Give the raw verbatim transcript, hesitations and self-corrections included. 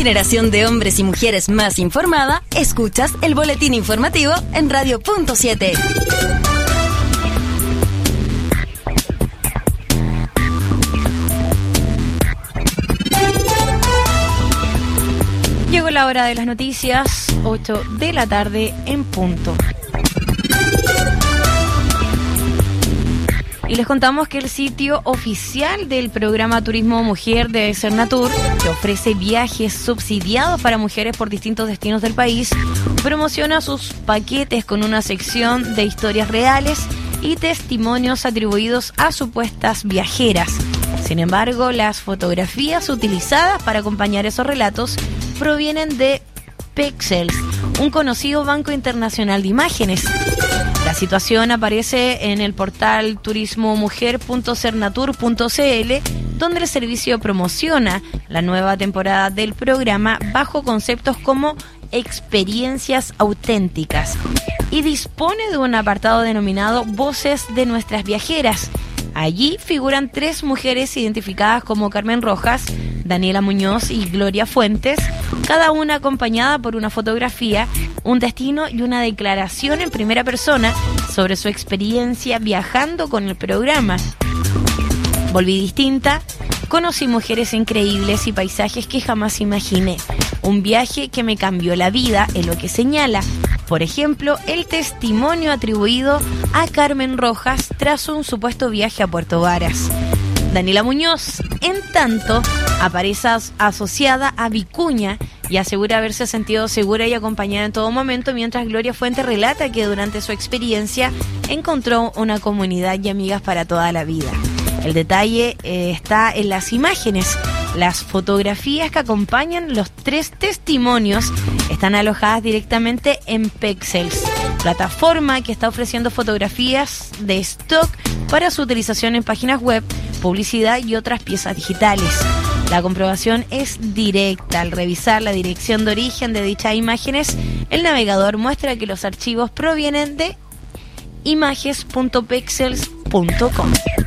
generación de hombres y mujeres más informada, escuchas el boletín informativo en Radio Punto siete. Llegó la hora de las noticias, ocho de la tarde en punto. Y les contamos que el sitio oficial del programa Turismo Mujer de Cernatur, que ofrece viajes subsidiados para mujeres por distintos destinos del país, promociona sus paquetes con una sección de historias reales y testimonios atribuidos a supuestas viajeras. Sin embargo, las fotografías utilizadas para acompañar esos relatos provienen de Pexels, un conocido banco internacional de imágenes. La situación aparece en el portal turismo mujer punto cernatur punto c l, donde el servicio promociona la nueva temporada del programa bajo conceptos como experiencias auténticas y dispone de un apartado denominado Voces de nuestras viajeras. Allí figuran tres mujeres identificadas como Carmen Rojas, Daniela Muñoz y Gloria Fuentes, cada una acompañada por una fotografía, un destino y una declaración en primera persona sobre su experiencia viajando con el programa. Volví distinta, conocí mujeres increíbles y paisajes que jamás imaginé. Un viaje que me cambió la vida, es lo que señala. Por ejemplo, el testimonio atribuido a Carmen Rojas tras un supuesto viaje a Puerto Varas. Daniela Muñoz, en tanto, aparece as- asociada a Vicuña y asegura haberse sentido segura y acompañada en todo momento, mientras Gloria Fuente relata que durante su experiencia encontró una comunidad y amigas para toda la vida. El detalle eh, está en las imágenes. Las fotografías que acompañan los tres testimonios están alojadas directamente en Pexels, plataforma que está ofreciendo fotografías de stock para su utilización en páginas web, publicidad y otras piezas digitales. La comprobación es directa. Al revisar la dirección de origen de dichas imágenes, el navegador muestra que los archivos provienen de images punto pexels punto com.